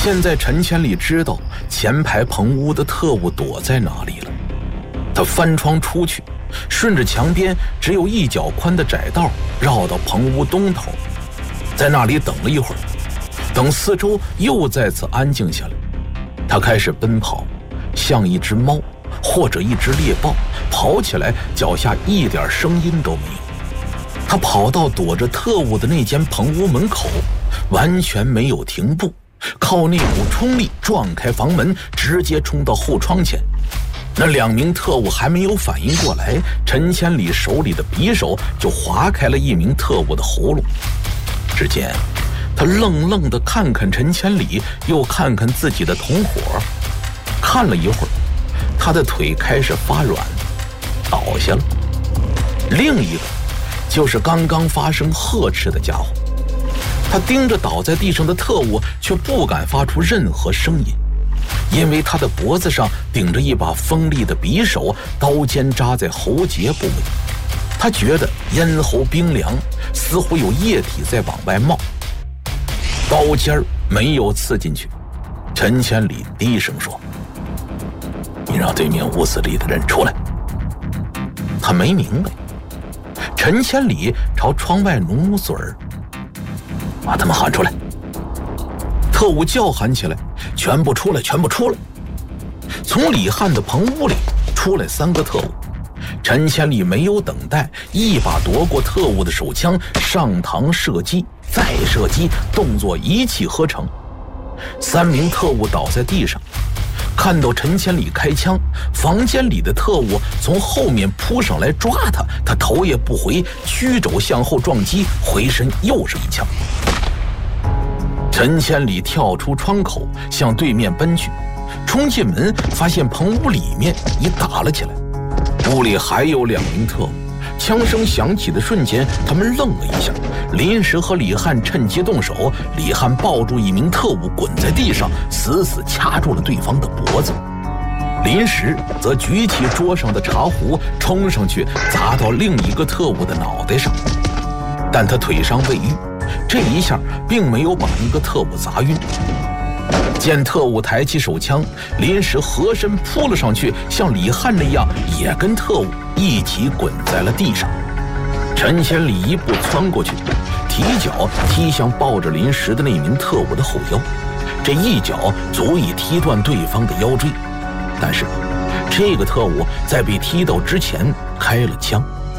现在陈千里知道前排棚屋的特务躲在哪里了。他翻窗出去，顺着墙边只有1脚宽的窄道绕到棚屋东头，在那里等了一会儿，等四周又再次安静下来，他开始奔跑，像一只猫或者一只猎豹，跑起来脚下一点声音都没有。他跑到躲着特务的那间棚屋门口，完全没有停步，靠那股冲力撞开房门，直接冲到后窗前。那2名特务还没有反应过来，陈千里手里的匕首就划开了1名特务的喉咙。只见他愣愣地看看陈千里，又看看自己的同伙，看了一会儿，他的腿开始发软，倒下了。另一个就是刚刚发生呵斥的家伙，他盯着倒在地上的特务，却不敢发出任何声音，因为他的脖子上顶着一把锋利的匕首，刀尖扎在喉结部位。他觉得咽喉冰凉，似乎有液体在往外冒。刀尖没有刺进去，陈千里低声说：“你让对面屋子里的人出来。”他没明白。陈千里朝窗外努努嘴儿：“把他们喊出来！”特务叫喊起来：“全部出来，全部出来！”从李汉的棚屋里出来3个特务。陈千里没有等待，一把夺过特务的手枪，上膛射击，再射击，动作一气呵成。3名特务倒在地上，看到陈千里开枪，房间里的特务从后面扑上来抓他，他头也不回，曲肘向后撞击，回身又是一枪。陈千里跳出窗口向对面奔去，冲进门发现棚屋里面已打了起来，屋里还有2名特务。枪声响起的瞬间，他们愣了一下，临时和李汉趁机动手。李汉抱住1名特务滚在地上，死死掐住了对方的脖子。临时则举起桌上的茶壶冲上去砸到另一个特务的脑袋上，但他腿伤未愈，这一下并没有把那个特务砸晕。见特务抬起手枪，临时合身扑了上去，像李汉那样也跟特务一起滚在了地上。陈千里一步窜过去，提脚踢向抱着临时的那名特务的后腰，这一脚足以踢断对方的腰椎。但是这个特务在被踢到之前开了枪。